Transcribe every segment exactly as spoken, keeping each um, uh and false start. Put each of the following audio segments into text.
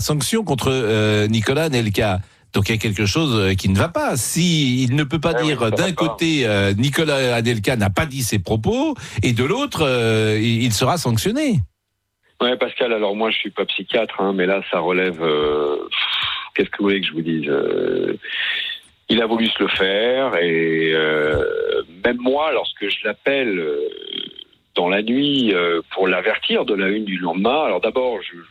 sanction contre euh, Nicolas Anelka. Donc il y a quelque chose qui ne va pas. Si il ne peut pas ah dire oui, d'un côté euh, Nicolas Anelka n'a pas dit ses propos et de l'autre euh, il sera sanctionné. Ouais, Pascal. Alors moi je suis pas psychiatre, hein, mais là ça relève. Euh... Qu'est-ce que vous voulez que je vous dise euh... Il a voulu se le faire et euh... même moi, lorsque je l'appelle euh... dans la nuit euh... pour l'avertir de la une du lendemain. Alors d'abord je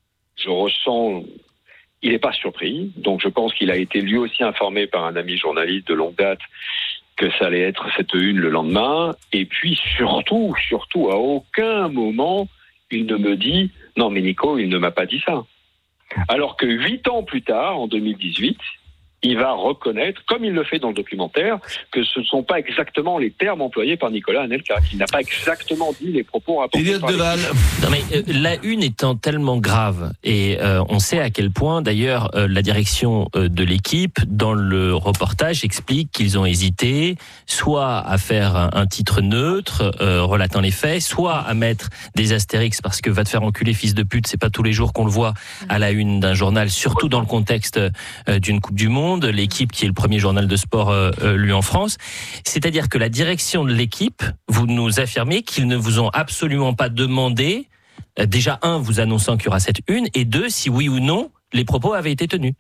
je ressens. Il n'est pas surpris, donc je pense qu'il a été lui aussi informé par un ami journaliste de longue date que ça allait être cette une le lendemain. Et puis surtout, surtout, à aucun moment, il ne me dit « Non mais Nico, il ne m'a pas dit ça ». Alors que huit ans plus tard, en deux mille dix-huit, il va reconnaître, comme il le fait dans le documentaire, que ce ne sont pas exactement les termes employés par Nicolas Anelka, qu'il n'a pas exactement dit les propos rapportés Elliot par Deval. Non mais euh, la une étant tellement grave, et euh, on sait à quel point, d'ailleurs, euh, la direction euh, de l'équipe, dans le reportage, explique qu'ils ont hésité, soit à faire un, un titre neutre, euh, relatant les faits, soit à mettre des astérix, parce que va te faire enculer fils de pute, c'est pas tous les jours qu'on le voit à la une d'un journal, surtout dans le contexte euh, d'une Coupe du Monde. L'équipe qui est le premier journal de sport euh, lu en France. C'est-à-dire que la direction de l'équipe, vous nous affirmez qu'ils ne vous ont absolument pas demandé, euh, déjà un, vous annonçant qu'il y aura cette une, et deux, si oui ou non, les propos avaient été tenus.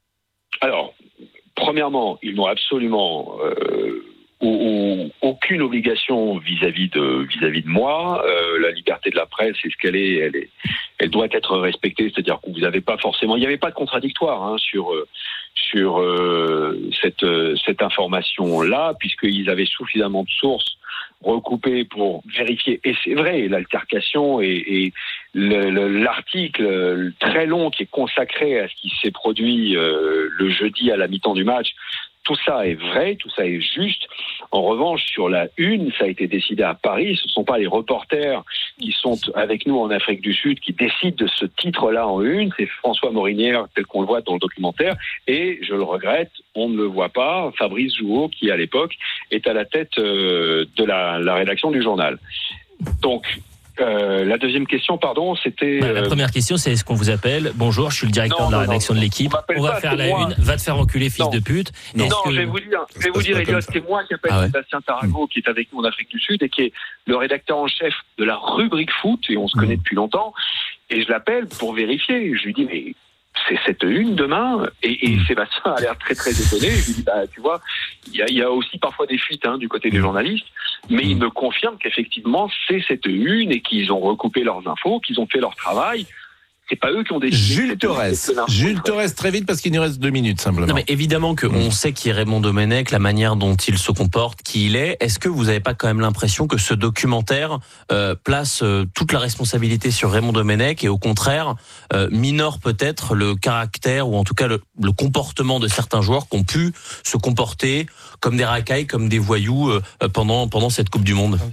Alors, premièrement, ils n'ont absolument euh, ou, ou, aucune obligation vis-à-vis de, vis-à-vis de moi. Euh, la liberté de la presse, c'est ce qu'elle est, elle est, elle doit être respectée. C'est-à-dire que vous n'avez pas forcément, il n'y avait pas de contradictoire hein, sur euh, sur euh, cette euh, cette information-là, puisqu'ils avaient suffisamment de sources recoupées pour vérifier. Et c'est vrai, l'altercation et, et le, le, l'article très long qui est consacré à ce qui s'est produit euh, le jeudi à la mi-temps du match. Tout ça est vrai, tout ça est juste. En revanche, sur la une, ça a été décidé à Paris. Ce ne sont pas les reporters qui sont avec nous en Afrique du Sud qui décident de ce titre-là en une. C'est François Morinière, tel qu'on le voit dans le documentaire. Et, je le regrette, on ne le voit pas. Fabrice Jouot, qui à l'époque est à la tête euh, de la, la rédaction du journal. Donc, Euh, la deuxième question, pardon, c'était... Bah, la première question, c'est est-ce qu'on vous appelle ? Bonjour, je suis le directeur non, de la non, rédaction non, de l'équipe. On, on va pas, faire la moi. une. Va te faire enculer, fils non. de pute. Non, non que... je vais vous dire, je vais vous dire, Elliot, c'est moi qui appelle ah ouais. Sébastien Tarago, qui est avec nous en Afrique du Sud et qui est le rédacteur en chef de la rubrique foot, et on se connaît mmh. depuis longtemps. Et je l'appelle pour vérifier. Je lui dis, mais... c'est cette une demain, et, et Sébastien a l'air très très étonné. Je lui dis, bah tu vois, il y a, y a aussi parfois des fuites hein, du côté des journalistes, mais il me confirme qu'effectivement c'est cette une et qu'ils ont recoupé leurs infos, qu'ils ont fait leur travail. C'est pas eux qui ont décidé. Jules Torres, Jules Torres, très vite parce qu'il nous reste deux minutes simplement. Non mais évidemment que on sait qui est Raymond Domenech, la manière dont il se comporte, qui il est. Est-ce que vous n'avez pas quand même l'impression que ce documentaire euh, place euh, toute la responsabilité sur Raymond Domenech et au contraire euh, minore peut-être le caractère ou en tout cas le, le comportement de certains joueurs qui ont pu se comporter comme des racailles, comme des voyous euh, pendant pendant cette Coupe du Monde?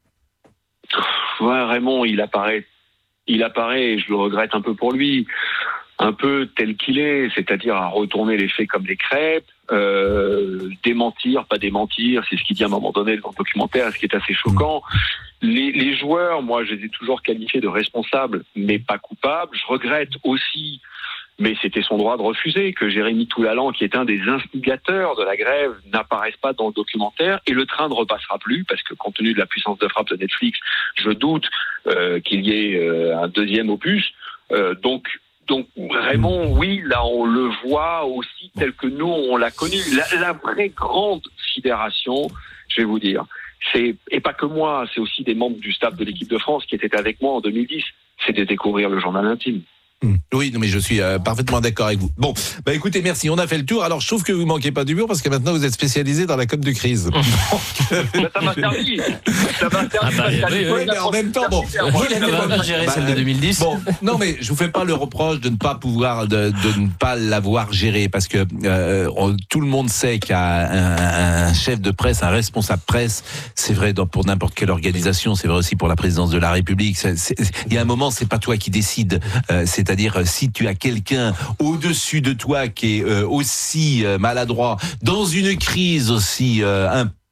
Ouais, Raymond, il apparaît. Il apparaît, et je le regrette un peu pour lui, un peu tel qu'il est, c'est-à-dire à retourner les faits comme des crêpes, euh, démentir, pas démentir, c'est ce qu'il dit à un moment donné dans le documentaire, ce qui est assez choquant. Les, les joueurs, moi, je les ai toujours qualifiés de responsables, mais pas coupables. Je regrette aussi, mais c'était son droit de refuser, que Jérémy Toulalan, qui est un des instigateurs de la grève, n'apparaisse pas dans le documentaire, et le train ne repassera plus, parce que compte tenu de la puissance de frappe de Netflix, je doute euh, qu'il y ait euh, un deuxième opus. Euh, donc, donc Raymond, oui, là on le voit aussi tel que nous on l'a connu. La, la vraie grande sidération, je vais vous dire, c'est, et pas que moi, c'est aussi des membres du staff de l'équipe de France qui étaient avec moi en deux mille dix, c'est de découvrir le journal intime. Oui, non mais je suis euh, parfaitement d'accord avec vous. Bon, bah écoutez, merci, on a fait le tour. Alors je trouve que vous manquez pas d'humour parce que maintenant vous êtes spécialisé dans la com de crise. bah, ça m'a servi. Ça m'a servi. Ah bah, oui, oui, mais en même temps, bon, il a pas bien géré bah, celle de deux mille dix. Bon, non mais je vous fais pas le reproche de ne pas pouvoir, de, de ne pas l'avoir géré parce que euh, on, tout le monde sait qu'un un, un chef de presse, un responsable presse, c'est vrai dans, pour n'importe quelle organisation, c'est vrai aussi pour la présidence de la République. Il y a un moment, c'est pas toi qui décides. Euh, c'est C'est-à-dire, si tu as quelqu'un au-dessus de toi qui est euh, aussi euh, maladroit, dans une crise aussi euh,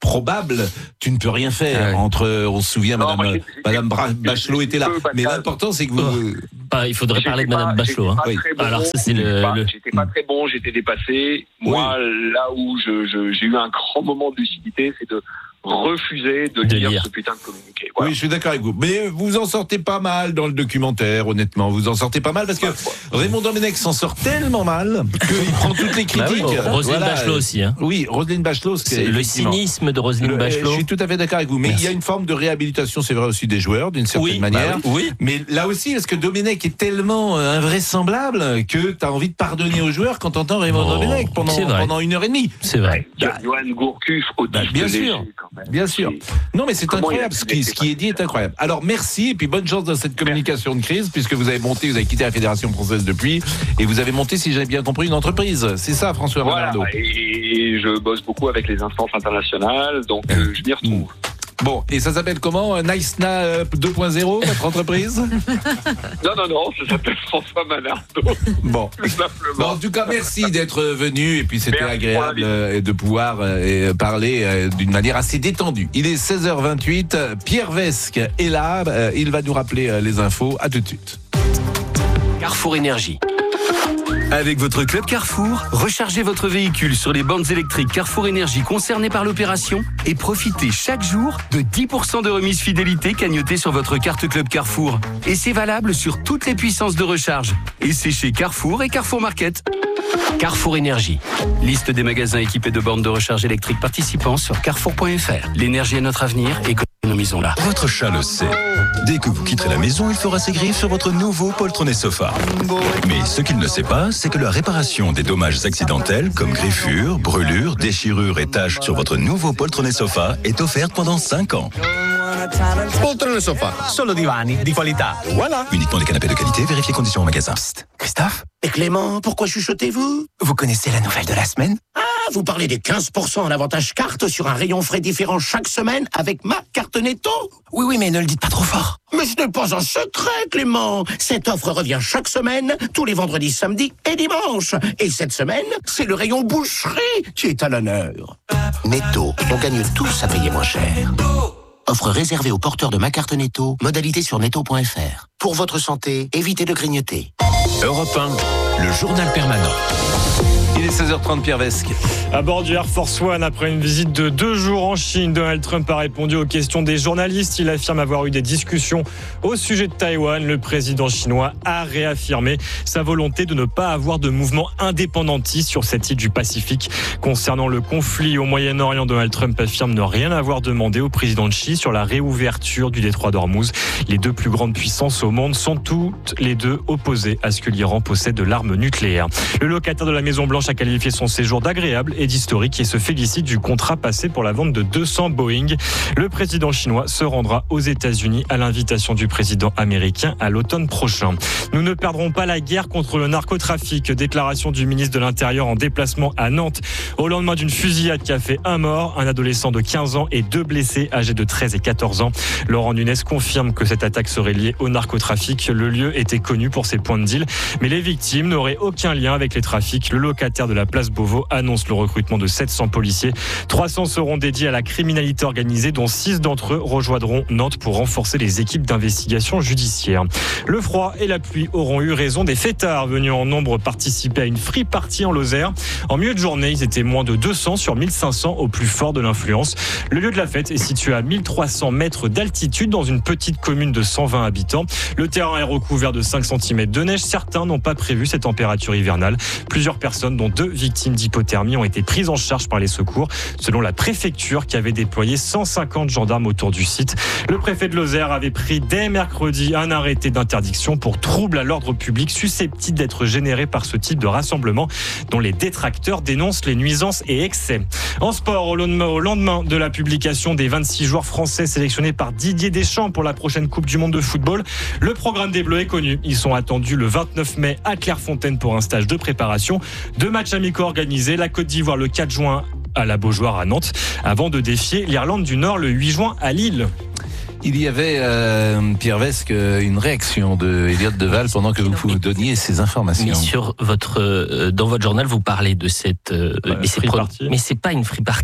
probable, tu ne peux rien faire. Ouais. Entre, on se souvient, Non, Madame, moi, j'ai- Madame j'ai- Bra- j'ai- Bachelot j'ai- était là. j'ai- Mais j'ai- l'important, c'est que vous. Oh. Bah, il faudrait J'étais parler de pas- Madame Bachelot. j'étais Hein. pas Oui. très bon, Alors, ça, c'est le- j'étais pas- le- J'étais pas très bon, j'étais dépassé. Moi, là où je, je- j'ai eu un grand moment de lucidité, c'est de refuser de, De lire, lire. ce putain de communiqué. Voilà. Oui, je suis d'accord avec vous. Mais vous en sortez pas mal dans le documentaire, honnêtement. Vous en sortez pas mal parce que Raymond Domenech s'en sort tellement mal qu'il prend toutes les Bah oui, critiques. Roselyne Voilà. Bachelot aussi. Hein. Oui, Roselyne Bachelot. c'est C'est le effectivement- cynisme de Roselyne Le- Bachelot. Je suis tout à fait d'accord avec vous. Mais Merci. il y a une forme de réhabilitation, c'est vrai aussi des joueurs, d'une certaine Oui, manière. bah oui. Mais là aussi, parce que Domenech est tellement euh, invraisemblable que tu as envie de pardonner aux joueurs quand tu entends Raymond Oh, Domenech pendant, c'est vrai. pendant une heure et demie. C'est vrai. Bah, Johan Gourcuff, au bah, bien léger, sûr. quand même. Bien sûr. C'est- Non, mais c'est Comment incroyable. il a Ce pu qui, laisser ce qui est dit est passer ça incroyable. Alors, merci et puis bonne chance dans cette communication de crise, puisque vous avez monté, vous avez quitté la Fédération française depuis, et vous avez monté, si j'ai bien compris, une entreprise. C'est ça, François Voilà, Renardo. et je bosse beaucoup avec les instances internationales, donc euh, je m'y retrouve. Bon, et ça s'appelle comment? Nice Na euh, deux point zéro, votre entreprise? Non, non, non, ça s'appelle François Manardo, Bon. tout simplement. Bon, en tout cas, merci d'être venu et puis c'était Merci agréable pour euh, de pouvoir euh, parler euh, d'une manière assez détendue. Il est seize heures vingt-huit, Pierre Vesque est là, euh, il va nous rappeler euh, les infos. À tout de suite. Carrefour Énergie. Avec votre club Carrefour, rechargez votre véhicule sur les bornes électriques Carrefour Énergie concernées par l'opération et profitez chaque jour de dix pour cent de remise fidélité cagnotée sur votre carte club Carrefour. Et c'est valable sur toutes les puissances de recharge. Et c'est chez Carrefour et Carrefour Market. Carrefour Énergie. Liste des magasins équipés de bornes de recharge électrique participants sur carrefour point f r. L'énergie est notre avenir, économisons-la. Votre chat le sait. Dès que vous quitterez la maison, il fera ses griffes sur votre nouveau poltronné sofa. Mais ce qu'il ne sait pas, c'est que la réparation des dommages accidentels comme griffures, brûlures, déchirures et taches sur votre nouveau poltronné sofa est offerte pendant cinq ans. Poltrone sofa, solo divani di qualità. Voilà. Uniquement des canapés de qualité, vérifiez conditions au magasin. Psst, Christophe et Clément, pourquoi chuchotez-vous? Vous connaissez la nouvelle de la semaine? Ah, vous parlez des quinze pour cent en avantage carte sur un rayon frais différent chaque semaine avec ma carte Netto? Oui, oui, mais ne le dites pas trop fort. Mais ce n'est pas un secret, Clément. Cette offre revient chaque semaine, tous les vendredis, samedis et dimanches. Et cette semaine, c'est le rayon boucherie qui est à l'honneur. Netto, on gagne tous à payer moins cher. Offre réservée aux porteurs de ma carte Netto, modalité sur netto point f r. Pour votre santé, évitez de grignoter. Europe un, le journal permanent. Il est seize heures trente, Pierre Vesque. À bord du Air Force One, après une visite de deux jours en Chine, Donald Trump a répondu aux questions des journalistes. Il affirme avoir eu des discussions au sujet de Taïwan. Le président chinois a réaffirmé sa volonté de ne pas avoir de mouvement indépendantiste sur cette île du Pacifique. Concernant le conflit au Moyen-Orient, Donald Trump affirme ne rien avoir demandé au président Xi sur la réouverture du détroit d'Ormuz. Les deux plus grandes puissances au monde sont toutes les deux opposées à ce que l'Iran possède de l'arme nucléaire. Le locataire de la Maison-Blanche a qualifié son séjour d'agréable et d'historique et se félicite du contrat passé pour la vente de deux cents Boeing. Le président chinois se rendra aux États-Unis à l'invitation du président américain à l'automne prochain. Nous ne perdrons pas la guerre contre le narcotrafic. Déclaration du ministre de l'Intérieur en déplacement à Nantes au lendemain d'une fusillade qui a fait un mort, un adolescent de quinze ans et deux blessés âgés de treize et quatorze ans. Laurent Nunez confirme que cette attaque serait liée au narcotrafic. Le lieu était connu pour ses points de deal, mais les victimes n'auraient aucun lien avec les trafics. Le locataire de la place Beauvau annonce le recrutement de sept cents policiers. trois cents seront dédiés à la criminalité organisée, dont six d'entre eux rejoindront Nantes pour renforcer les équipes d'investigation judiciaire. Le froid et la pluie auront eu raison des fêtards venus en nombre participer à une free party en Lozère. En milieu de journée, ils étaient moins de deux cents sur mille cinq cents au plus fort de l'influence. Le lieu de la fête est situé à mille trois cents mètres d'altitude dans une petite commune de cent vingt habitants. Le terrain est recouvert de cinq centimètres de neige. Certains n'ont pas prévu cette température hivernale. Plusieurs personnes, dont deux victimes d'hypothermie, ont été prises en charge par les secours, selon la préfecture qui avait déployé cent cinquante gendarmes autour du site. Le préfet de Lozère avait pris dès mercredi un arrêté d'interdiction pour trouble à l'ordre public susceptible d'être généré par ce type de rassemblement dont les détracteurs dénoncent les nuisances et excès. En sport, au lendemain de la publication des vingt-six joueurs français sélectionnés par Didier Deschamps pour la prochaine Coupe du Monde de football, le programme des Bleus est connu. Ils sont attendus le vingt-neuf mai à Clairefontaine pour un stage de préparation. Deux matchs amicaux organisés, la Côte d'Ivoire le quatre juin à la Beaujoire à Nantes, avant de défier l'Irlande du Nord le huit juin à Lille. Il y avait, euh, Pierre Vesque, une réaction de Elliot Deval pendant que vous vous donniez ces informations. Mais sur votre, euh, dans votre journal, vous parlez de cette, euh, Euh, mais c'est free pro- party. mais c'est pas une free party.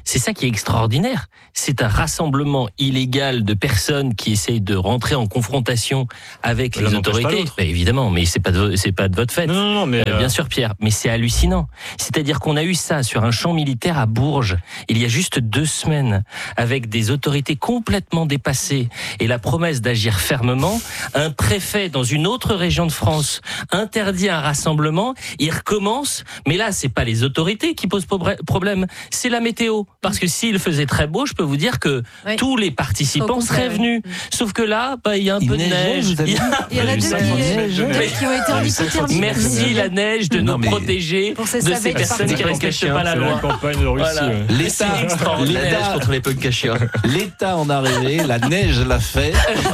c'est ça qui est extraordinaire. C'est un rassemblement illégal de personnes qui essayent de rentrer en confrontation avec L'un les n'empêche pas autorités. l'autre. Bah, évidemment, mais c'est pas de, c'est pas de votre fait. Non, non, non, mais Euh, euh, bien sûr, Pierre, mais c'est hallucinant. C'est-à-dire qu'on a eu ça sur un champ militaire à Bourges, il y a juste deux semaines, avec des autorités complètement dépassées et la promesse d'agir fermement. Un préfet dans une autre région de France interdit un rassemblement, il recommence, mais là, c'est pas les autorités qui posent pobre- problème, c'est la météo. Parce que s'il faisait très beau, je peux vous dire que Oui. tous les participants Au seraient contraire, venus. Sauf que là, bah, il y a un Il peu de neigeait, neige. vous avez Il y a- Il y en a Il y deux a qui, cinq centimètres de deux neige. qui ont été en hypothermie. Merci la neige de Non, nous mais- protéger Pour ces de ces savets personnes qui partis. respectent pas la c'est la loi. campagne de Russie. Voilà. ouais. L'État, C'est extraordinaire. La neige l'État, contre les punks cachés. l'État en a rêvé, la neige l'a fait,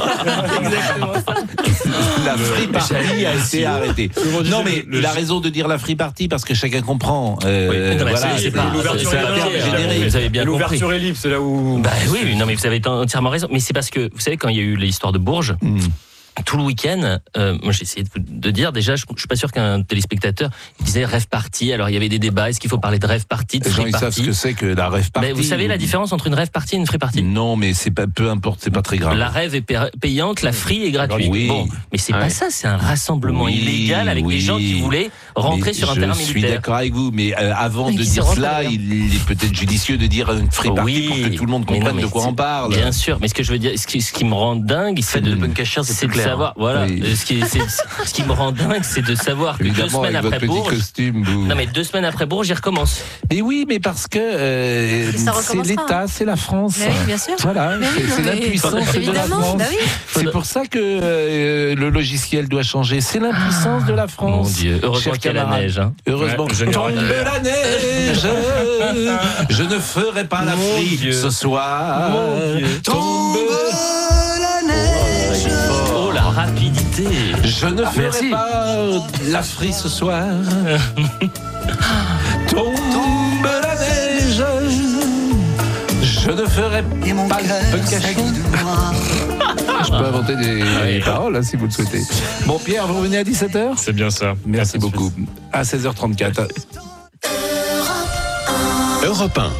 la free party a été arrêtée. Non mais il a raison de dire la free party parce que chacun comprend. Euh, Oui, non, mais voilà, c'est- c'est c'est pas- l'ouverture c'est est un là, terme là, généré, là, vous avez bien compris. L'ouverture est libre, c'est là où. Bah oui, non mais vous avez entièrement raison. Mais c'est parce que, vous savez, quand il y a eu l'histoire de Bourges, Hmm. tout le week-end, euh, moi j'ai essayé de, de dire, déjà, je, je suis pas sûr qu'un téléspectateur disait rêve party. Alors il y avait des débats, est-ce qu'il faut parler de rêve party, de Les gens free ils savent ce party? que c'est que la rêve party. Mais vous savez la différence entre une rêve party et une free party? Non mais c'est pas, peu importe, c'est pas très grave. La rêve est pa- payante, la free est gratuite. Oui. Bon, mais c'est Ah pas ouais. ça, c'est un rassemblement Oui, illégal avec oui. des gens qui voulaient rentrer Mais sur un terrain Je suis militaire. d'accord avec vous, mais euh, avant Et de qui dire se rentrent cela, d'ailleurs. il est peut-être judicieux de dire une free party Oui, pour que tout le monde mais non, comprenne mais de quoi c'est- on parle. Bien sûr, mais ce que je veux dire, ce qui, ce qui me rend dingue, c'est Faites de de, punks cachés, c'est c'est plus de clair. savoir, voilà, Oui. euh, ce qui, c'est- ce qui me rend dingue, c'est de savoir que deux Évidemment, semaines avec votre après petit Bourges, costume, vous. non mais deux semaines après Bourges, j'y recommence. Mais oui, mais parce que euh, Et ça c'est recommencera, l'État, c'est la France. Mais oui, bien sûr. Voilà, Mais oui, c'est non, c'est mais- l'impuissance de la Évidemment, France. bah oui. C'est pour ça que euh, le logiciel doit changer. C'est l'impuissance de la Mon France. Dieu, heureusement Chers qu'il y a la camarades. neige. Hein. Heureusement. Ouais, je n'y Tombe arrive pas. la neige, je ne ferai pas la Mon frite Dieu. ce soir. Mon Dieu. Tombe Oh la rapidité. Je ne ferai Merci. pas la frite ce soir. Tombe la neige, je ne ferai pas le cachot. Je peux inventer des, des paroles hein, si vous le souhaitez. Bon Pierre, vous revenez à dix-sept heures. C'est bien ça. Merci beaucoup. À seize heures trente-quatre. Europe un.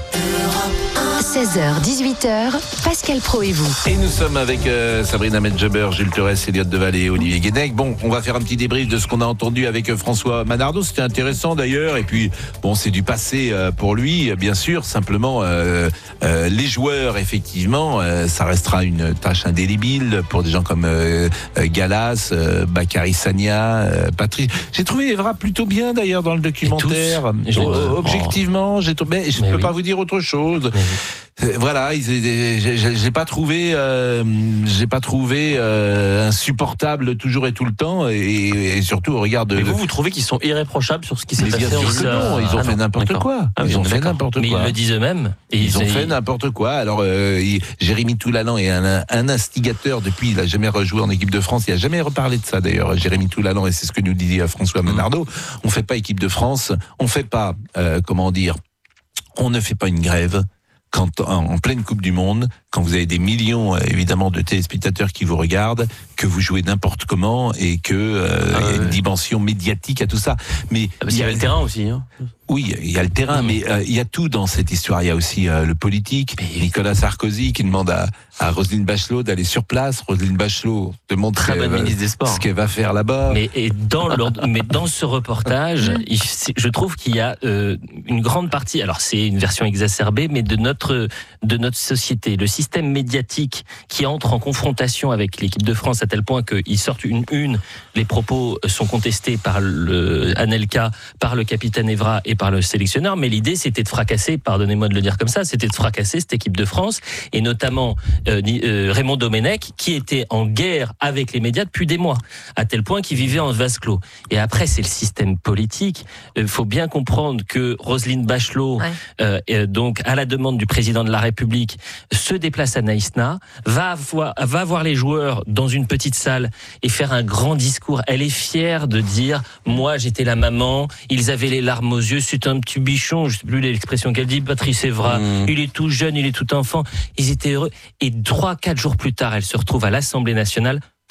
seize heures dix-huit heures, Pascal Pro et vous. Et nous sommes avec euh, Sabrina Medjeber, Jules Terès, Elliott Devalle et Olivier Guénec. Bon, on va faire un petit débrief de ce qu'on a entendu avec euh, François Manardo. C'était intéressant d'ailleurs. Et puis, bon, c'est du passé euh, pour lui, euh, bien sûr. Simplement, euh, euh, les joueurs, effectivement, euh, ça restera une tâche indélébile pour des gens comme euh, euh, Galas, euh, Bakary Sagna, euh, Patrice. J'ai trouvé Evra plutôt bien d'ailleurs dans le documentaire. Et tous. Je l'ai- Euh, objectivement, j'ai trouvé. Je ne Mais peux oui. pas vous dire autre chose. Mais oui. Euh, Voilà, ils- j'ai j'ai- j'ai pas trouvé, euh, j'ai pas trouvé euh, insupportable toujours et tout le temps, et, et surtout au regard de. Et vous, vous trouvez qu'ils sont irréprochables sur ce qui s'est Mais bien passé en sûr que Russie? non, ils ont Ah fait non, n'importe d'accord. quoi. Ah oui, Ils on ont est fait d'accord. n'importe Mais quoi. ils le disent eux-mêmes. Et Ils ont fait n'importe quoi. Alors, euh, il- Jérémy Toulalan est un, un instigateur depuis. Il a jamais rejoué en équipe de France. Il a jamais reparlé de ça d'ailleurs. Jérémy Toulalan, et c'est ce que nous dit François Menardo. On fait pas équipe de France. On fait pas, euh, comment dire, on ne fait pas une grève. Quand en, en pleine Coupe du Monde, quand vous avez des millions euh, évidemment de téléspectateurs qui vous regardent, que vous jouez n'importe comment et que euh, Ah il y a une ouais. dimension médiatique à tout ça. Mais Ah, parce qu'il y avait le terrain aussi. Hein. oui, il y a le terrain, Mmh. mais euh, il y a tout dans cette histoire. Il y a aussi euh, le politique. Nicolas Sarkozy qui demande à, à Roselyne Bachelot d'aller sur place. Roselyne Bachelot demande Très ce bonne qu'elle va- ministre des Sports. ce qu'elle va faire là-bas. Mais, et dans leur- mais dans ce reportage, il- c'est- je trouve qu'il y a euh, une grande partie, alors c'est une version exacerbée, mais de notre, de notre société, le système médiatique qui entre en confrontation avec l'équipe de France à tel point qu'ils sortent une une, les propos sont contestés par le Anelka, par le capitaine Evra et par le sélectionneur, mais l'idée c'était de fracasser, pardonnez-moi de le dire comme ça, c'était de fracasser cette équipe de France, et notamment euh, ni- euh, Raymond Domenech, qui était en guerre avec les médias depuis des mois, à tel point qu'il vivait en vase clos. Et après, c'est le système politique. Il faut bien comprendre que Roselyne Bachelot, Ouais. euh, euh, donc à la demande du président de la République, se déplace à Naïsna, va voir, va voir les joueurs dans une petite salle et faire un grand discours. Elle est fière de dire, moi j'étais la maman, ils avaient les larmes aux yeux, c'est un petit bichon, je sais plus l'expression qu'elle dit, Patrice Evra, Mmh. il est tout jeune, il est tout enfant, ils étaient heureux. Et trois, quatre jours plus tard, elle se retrouve à l'Assemblée nationale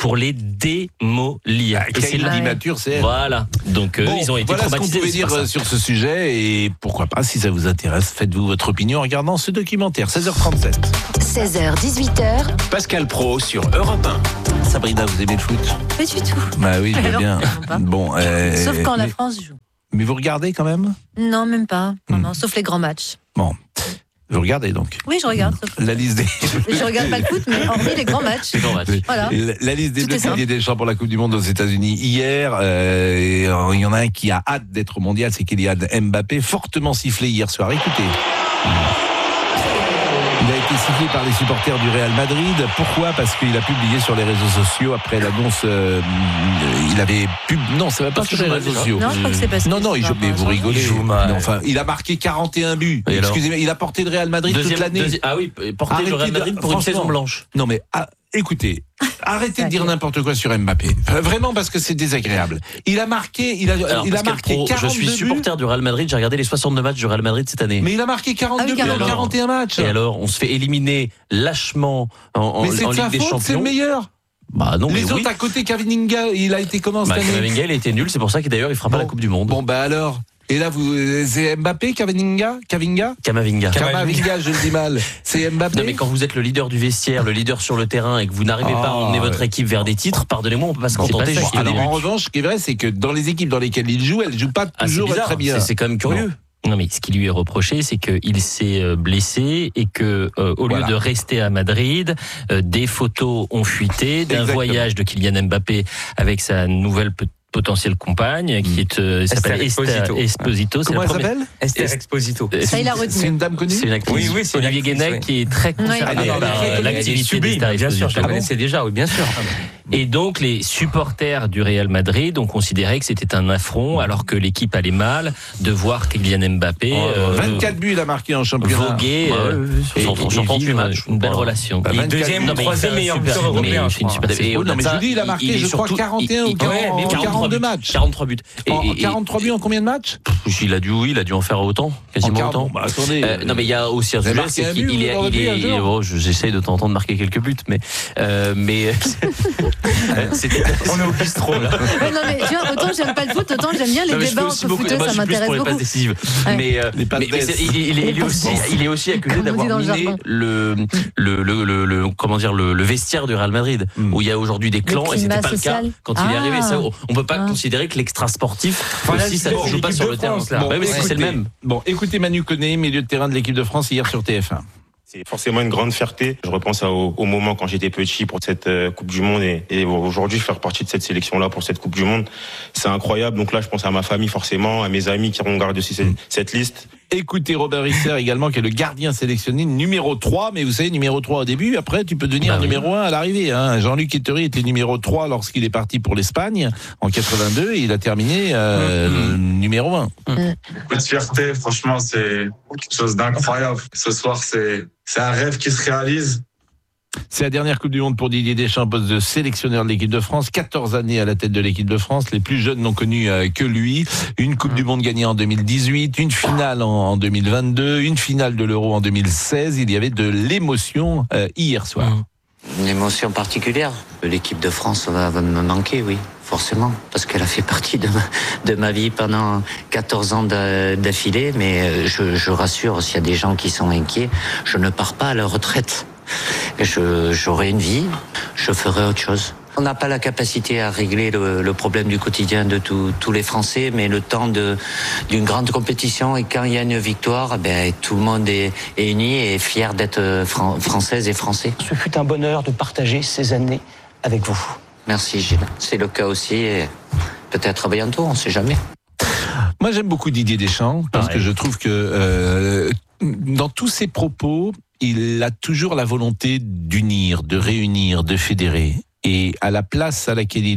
pour les démolir. Ah, quelle immature c'est. Voilà. Donc euh, bon, ils ont été voilà traumatisés. ce qu'on pouvait dire ça. sur ce sujet et pourquoi pas, si ça vous intéresse, faites-vous votre opinion en regardant ce documentaire. seize heures trente-sept. seize heures dix-huit heures. Pascal Pro sur Europe un. Sabrina, vous aimez le foot? Pas du tout. Bah oui, je vois Alors, bien. pas. Bon, euh, Sauf quand la mais, France joue. mais vous regardez quand même? Non, même pas. Non, Hmm. non, sauf les grands matchs. Bon, vous regardez donc Oui, je regarde. Sauf... la liste des. Je regarde pas le foot, mais hormis les grands matchs. Les grands matchs. Voilà. La, la liste des Tout deux est simple. Didier Deschamps pour la Coupe du Monde aux États-Unis hier. Euh, et, euh, il y en a un qui a hâte d'être au mondial, c'est Kylian Mbappé, fortement sifflé hier soir. Écoutez. Il a été sifflé par les supporters du Real Madrid. Pourquoi? Parce qu'il a publié sur les réseaux sociaux après l'annonce. Euh, il avait pub... non, ça va pas Parce sur que les je réseaux joue mal, sociaux. Non, je crois que c'est parce que Non, non, c'est il pas joue, mais vous intéressant. rigolez. Il joue mal. Non, enfin, il a marqué quarante et un buts. Et alors Excusez-moi, il a porté le Real Madrid Deuxième, toute l'année. deuxi- ah oui, porter Arrêtez le Real de- Madrid pour une franchement. saison blanche. Non, mais ah, écoutez, arrêtez de dire n'importe quoi sur Mbappé. Enfin, vraiment, parce que c'est désagréable. Il a marqué, il a, Alors, il a Pascal marqué Pro, je quarante-deux suis buts. supporter du Real Madrid, j'ai regardé les soixante-deux matchs du Real Madrid cette année. Mais il a marqué quarante-deux Ah oui, buts en carrément. quarante et un matchs. Et alors, on se fait éliminer lâchement en, en, mais c'est en de sa Ligue des faute, c'est le Champions. meilleur. Bah non, mais Les oui. autres à côté, Cavaninga, il a été comment cette Bah, année? Camavinga, il a été nul, c'est pour ça qu'il d'ailleurs il fera pas Bon. la Coupe du Monde. Bon, bah alors. Et là, vous, c'est Mbappé, Cavaninga, Cavaninga, Camavinga. Camavinga, je le dis mal. C'est Mbappé. Non mais quand vous êtes le leader du vestiaire, le leader sur le terrain et que vous n'arrivez pas à Ah, emmener votre ouais. équipe vers des titres, pardonnez-moi, on peut pas se C'est contenter pas ça juste qui de est Alors des en buts. revanche, ce qui est vrai, c'est que dans les équipes dans lesquelles il joue, elles jouent pas Ah, c'est toujours bizarre, très bien. c'est- c'est quand même curieux. Non, mais ce qui lui est reproché, c'est qu'il s'est euh, blessé et que, euh, au Voilà. lieu de rester à Madrid, euh, des photos ont fuité d'un Exactement. voyage de Kylian Mbappé avec sa nouvelle pe- potentielle compagne, qui est, euh, s'appelle Esther Esther Exposito. Esposito. C'est Comment la elle première- s'appelle? Esther Est- Exposito. Euh, Ça, il a C'est retenu. une dame connue. C'est une actrice. Oui, oui, c'est une Olivier actrice, Guénec oui. qui est très Oui. concerné Ah, non, par mais euh, elle est l'activité sublime, d'Esther bien sûr, je la Esposito. connaissais déjà, oui, bien sûr. Et donc, les supporters du Real Madrid ont considéré que c'était un affront, alors que l'équipe allait mal, de voir Kylian Mbappé euh, vingt-quatre buts il a marqué en championnat. voguer euh, et, sur- et sur trente-huit vivre matchs. une belle relation. Bah, Et vingt-quatre Deuxième, non, mais troisième il fait un meilleur super- buteur européen, mais je il fait une crois. super Et saison. au-delà Non, mais de ça, je dis, il a marqué, est je crois, surtout- quarante et un ou il- quarante- ouais, mais quarante-deux matchs. quarante-trois buts. Et- En- et- quarante-trois buts en combien de matchs? Il a dû, oui, il a dû en faire autant, quasiment En quarante- autant. Bon, bah, attendez. Euh, non mais il y a aussi un Vous avez sujet, marqué c'est un qu'il but, il est, vous aurez il vu, est, un il est- jour oh, je- j'essaye de t'entendre marquer quelques buts, mais euh, mais euh, c'était. On est au bistrot, là. Ouais, non, mais tu vois, autant j'aime pas le foot, autant j'aime bien les Non, mais je fais débats aussi entre beaucoup- footeux, moi, ça je suis plus m'intéresse pour les passes beaucoup. décisives. Ouais. Mais, euh, Les passes mais, mais d'ess. c'est- il, il est, il est aussi, il est aussi accusé Comme on d'avoir dit dans le miné jargon. le, le, le, le, le- comment dire, le, le vestiaire du Real Madrid, Mm. où il y a aujourd'hui des clans, et c'était climat pas le cas social. quand il est Ah. arrivé. Ça, on peut pas Ah. considérer que l'extra sportif, Voilà, aussi, ça c'est ne joue pas l'équipe sur de le terrain. France, là. Bon, ouais, mais Bon, c'est le écoutez, même. Bon, écoutez Manu Koné, milieu de terrain de l'équipe de France hier sur T F un. C'est forcément une grande fierté. Je repense à- au, au moment quand j'étais petit pour cette euh, Coupe du Monde et, et aujourd'hui faire partie de cette sélection-là pour cette Coupe du Monde. C'est incroyable. Donc là, je pense à ma famille forcément, à mes amis qui regardent aussi cette, cette liste. Écoutez Robert Risser également, qui est le gardien sélectionné numéro trois. Mais vous savez, numéro trois au début, après, tu peux devenir Bah oui. numéro un à l'arrivée. Hein. Jean-Luc Ettori était numéro trois lorsqu'il est parti pour l'Espagne en quatre-vingt-deux et il a terminé euh, Mm-hmm. numéro un. Beaucoup de fierté, franchement, c'est quelque chose d'incroyable. Ce soir, c'est c'est un rêve qui se réalise. C'est la dernière Coupe du Monde pour Didier Deschamps, poste de sélectionneur de l'équipe de France. quatorze années à la tête de l'équipe de France. Les plus jeunes n'ont connu euh, que lui. Une Coupe du Monde gagnée en deux mille dix-huit, une finale en, en deux mille vingt-deux, une finale de l'Euro en deux mille seize. Il y avait de l'émotion euh, hier soir. Une émotion particulière. L'équipe de France va, va me manquer, oui, forcément, parce qu'elle a fait partie de ma, de ma vie pendant quatorze ans d'a- d'affilée. Mais je, je rassure, s'il y a des gens qui sont inquiets, je ne pars pas à la retraite. Je, j'aurai une vie, je ferai autre chose. On n'a pas la capacité à régler le, le problème du quotidien de tous tous les Français, mais le temps de, d'une grande compétition et quand il y a une victoire, ben, tout le monde est, est uni et fier d'être fran- française et français. Ce fut un bonheur de partager ces années avec vous. Merci Gilles. C'est le cas aussi. Et peut-être à bientôt, on ne sait jamais. Moi, j'aime beaucoup Didier Deschamps parce Pareil. que je trouve que euh, dans tous ses propos, il a toujours la volonté d'unir, de réunir, de fédérer. Et à la place à laquelle il